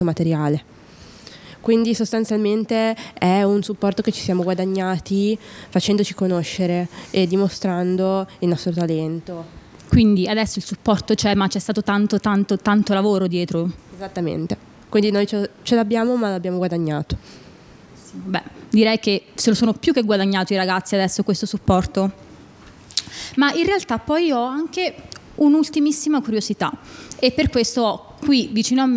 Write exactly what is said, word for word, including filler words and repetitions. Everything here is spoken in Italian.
materiale. Quindi sostanzialmente è un supporto che ci siamo guadagnati facendoci conoscere e dimostrando il nostro talento. Quindi adesso il supporto c'è, ma c'è stato tanto tanto tanto lavoro dietro. Esattamente. Quindi noi ce, ce l'abbiamo, ma l'abbiamo guadagnato. Sì, beh, direi che se lo sono più che guadagnato i ragazzi adesso questo supporto. Ma in realtà poi ho anche un'ultimissima curiosità e per questo ho qui vicino a me